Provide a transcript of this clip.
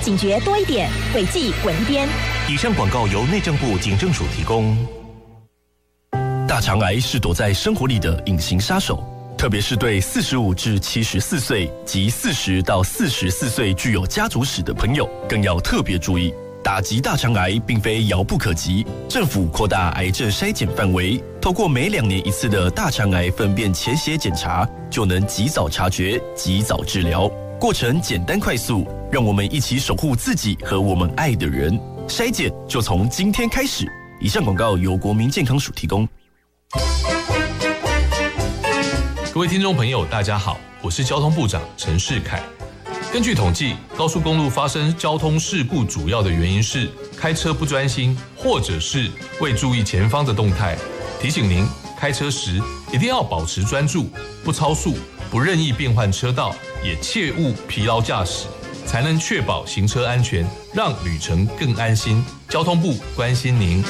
警觉多一点，违纪滚一边。 以上广告由内政部警政署提供。 大肠癌是躲在生活里的隐形杀手，特别是对45至74岁及40到44岁具有家族史的朋友，更要特别注意。打击大肠癌并非遥不可及，政府扩大癌症筛检范围，透过每2年1次的大肠癌粪便潜血检查，就能及早察觉、及早治疗，过程简单快速，让我们一起守护自己和我们爱的人。筛检就从今天开始。以上广告由国民健康署提供。 各位听众朋友，大家好，我是交通部长陈世凯。根据统计，高速公路发生交通事故主要的原因是开车不专心，或者是未注意前方的动态。提醒您，开车时一定要保持专注，不超速，不任意变换车道，也切勿疲劳驾驶，才能确保行车安全，让旅程更安心。交通部关心您。